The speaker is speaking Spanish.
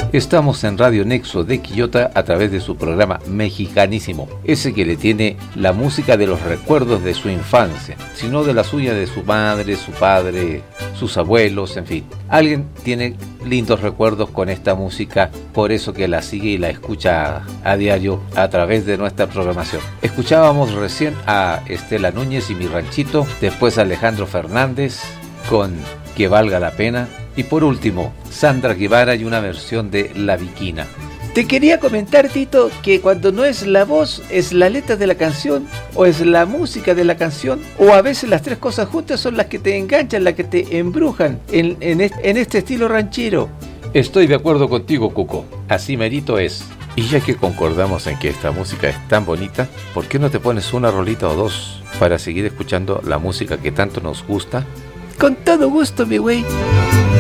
Estamos en Radio Nexo de Quillota a través de su programa Mexicanísimo, ese que le tiene la música de los recuerdos de su infancia, sino de la suya, de su madre, su padre, sus abuelos, en fin. Alguien tiene lindos recuerdos con esta música, por eso que la sigue y la escucha a diario a través de nuestra programación. Escuchábamos recién a Estela Núñez y Mi Ranchito, después a Alejandro Fernández con Que Valga la Pena, y por último, Sandra Guevara y una versión de La Viquina. Te quería comentar, Tito, que cuando no es la voz, es la letra de la canción, o es la música de la canción, o a veces las tres cosas juntas son las que te enganchan, las que te embrujan en este estilo ranchero. Estoy de acuerdo contigo, Cuco. Así merito es. Y ya que concordamos en que esta música es tan bonita, ¿por qué no te pones una rolita o dos para seguir escuchando la música que tanto nos gusta? Con todo gusto, mi güey.